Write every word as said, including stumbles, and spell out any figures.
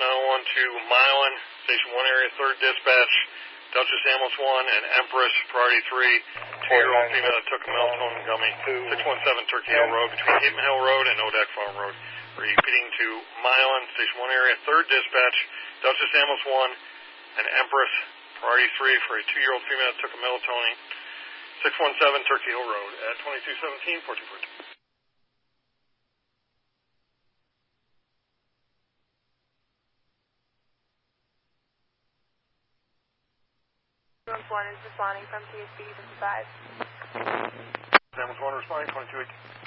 nine one one to Milan, Station one area, third dispatch, Duchess Ambulance one and Empress, priority three, two-year-old female that took a melatonin gummy, six one seven Turkey Hill Road, between Haven Hill Road and Odak Farm Road. Repeating to Milan, Station one area, third dispatch, Duchess Ambulance one and Empress, priority three for a two-year-old female that took a melatonin, six one seven Turkey Hill Road at twenty-two seventeen, fourteen fourteen. Ambulance one is responding from T S B fifty-five. Ambulance one responding, twenty-two eighteen.